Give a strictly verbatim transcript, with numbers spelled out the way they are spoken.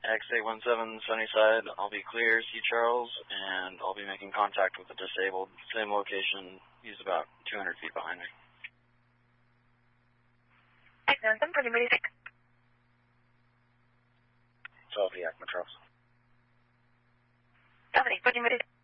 X eight one seven Sunnyside, I'll be clear, see Charles, and I'll be making contact with the disabled. Same location, he's about two hundred feet behind me. X seven seven, pretty ready. twelve Yakima, Charles. twelve eight, pretty ready.